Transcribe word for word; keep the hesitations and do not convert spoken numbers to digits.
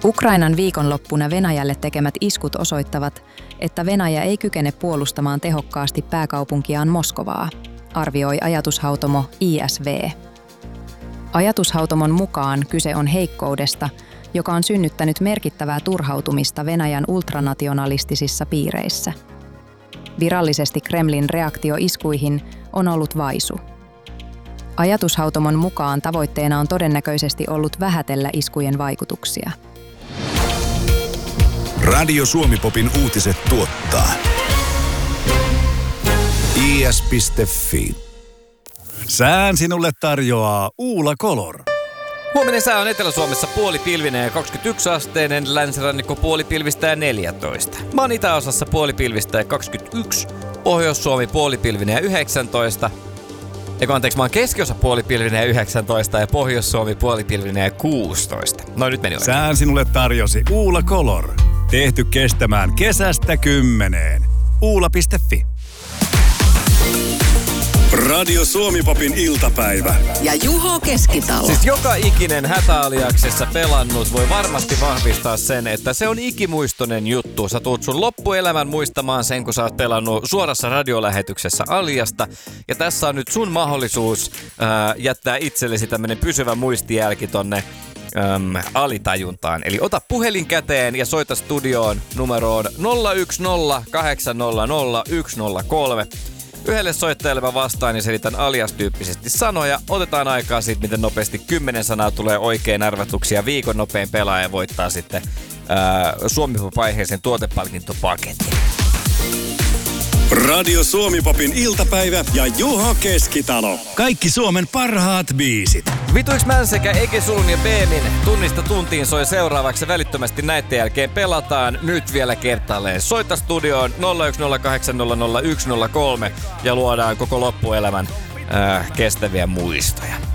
Ukrainan viikonloppuna Venäjälle tekemät iskut osoittavat, että Venäjä ei kykene puolustamaan tehokkaasti pääkaupunkiaan Moskovaa, arvioi ajatushautomo I S V. Ajatushautomon mukaan kyse on heikkoudesta, joka on synnyttänyt merkittävää turhautumista Venäjän ultranationalistisissa piireissä. Virallisesti Kremlin reaktio iskuihin on ollut vaisu. Ajatushautomon mukaan tavoitteena on todennäköisesti ollut vähätellä iskujen vaikutuksia. Radio Suomi-popin uutiset tuottaa i s piste f i. Sään sinulle tarjoaa Uula Color. Huominen sää on Etelä-Suomessa puolipilvinen ja kaksikymmentäyksi asteinen, länsirannikko puolipilvistä ja neljätoista. Maan itäosassa puolipilvistä ja kaksikymmentäyksi, Pohjois-Suomi puolipilvinen ja yhdeksäntoista. Eikä anteeksi, maan keskiosa puolipilvinen ja yhdeksäntoista ja Pohjois-Suomi puolipilvinen ja kuusitoista. No nyt meni oikein. Sään sinulle tarjosi Uula Color. Tehty kestämään kesästä kymmeneen. Uula piste f i. Radio Suomi-popin iltapäivä. Ja Juho Keskitalo. Siis joka ikinen Hätäaliaksessa pelannut voi varmasti vahvistaa sen, että se on ikimuistoinen juttu. Sä tuut sun loppuelämän muistamaan sen, kun sä oot pelannut suorassa radiolähetyksessä Aliasta. Ja tässä on nyt sun mahdollisuus äh, jättää itsellesi tämmönen pysyvä muistijälki tonne Öm, alitajuntaan. Eli ota puhelin käteen ja soita studioon numeroon nolla yksi nolla kahdeksan nolla nolla yksi nolla kolme. Yhdelle soittajalle mä vastaan ja selitän alias-tyyppisesti sanoja. Otetaan aikaa siitä, miten nopeasti kymmenen sanaa tulee oikein arvatuksia. Viikon nopein pelaaja voittaa sitten ää, Suomi-pop-aiheisen tuotepalkintopaketin. Radio Suomi-popin iltapäivä ja Juho Keskitalo. Kaikki Suomen parhaat biisit. Vituiks Män sekä Ege Sulun ja Beemin tunnista tuntiin soi seuraavaksi. Välittömästi näiden jälkeen pelataan nyt vielä kertaalleen. Soita studioon nolla yksi nolla kahdeksan nolla nolla yksi nolla kolme ja luodaan koko loppuelämän äh, kestäviä muistoja.